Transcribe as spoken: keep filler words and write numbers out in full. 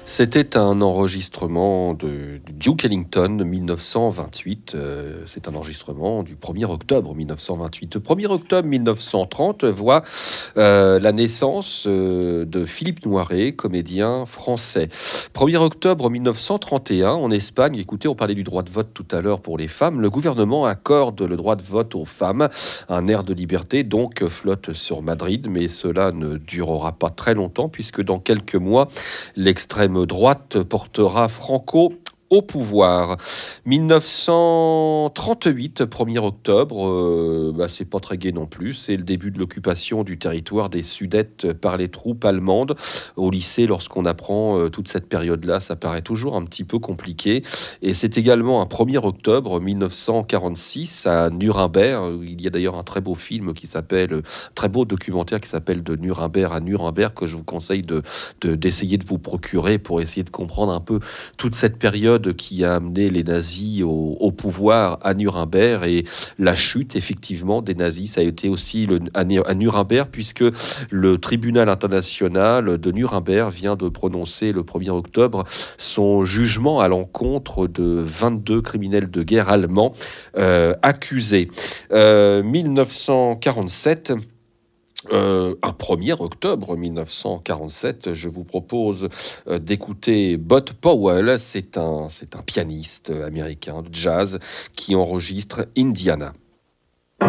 C'était un enregistrement de du Duke Ellington mille neuf cent vingt-huit. Euh, c'est un enregistrement du premier octobre mille neuf cent vingt-huit. Le premier octobre mille neuf cent trente voit euh, la naissance euh, de Philippe Noiret, comédien français. premier octobre mille neuf cent trente et un, en Espagne, écoutez, on parlait du droit de vote tout à l'heure pour les femmes, le gouvernement accorde le droit de vote aux femmes. Un air de liberté donc flotte sur Madrid, mais cela ne durera pas très longtemps puisque dans quelques mois, l'extrême droite portera Franco au pouvoir. mille neuf cent trente-huit, premier octobre, euh, bah, c'est pas très gai non plus. C'est le début de l'occupation du territoire des Sudètes par les troupes allemandes. Au lycée, lorsqu'on apprend euh, toute cette période-là, ça paraît toujours un petit peu compliqué. Et c'est également un premier octobre mille neuf cent quarante-six à Nuremberg. Il y a d'ailleurs un très beau film qui s'appelle, un très beau documentaire qui s'appelle De Nuremberg à Nuremberg, que je vous conseille de, de, d'essayer de vous procurer pour essayer de comprendre un peu toute cette période qui a amené les nazis au, au pouvoir à Nuremberg et la chute effectivement des nazis. Ça a été aussi le, à, à Nuremberg puisque le tribunal international de Nuremberg vient de prononcer le premier octobre son jugement à l'encontre de vingt-deux criminels de guerre allemands euh, accusés. Euh, mille neuf cent quarante-sept, Euh, un premier octobre mille neuf cent quarante-sept, je vous propose euh, d'écouter Bud Powell. C'est un, c'est un pianiste américain de jazz qui enregistre Indiana.